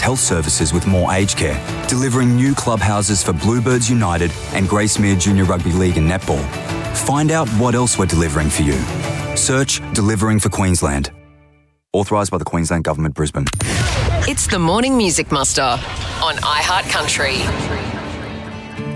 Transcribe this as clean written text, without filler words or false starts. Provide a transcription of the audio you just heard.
health services with more aged care, delivering new clubhouses for Bluebirds United and Gracemere Junior Rugby League and Netball. Find out what else we're delivering for you. Search Delivering for Queensland. Authorised by the Queensland Government, Brisbane. It's the Morning Music Muster on iHeart Country.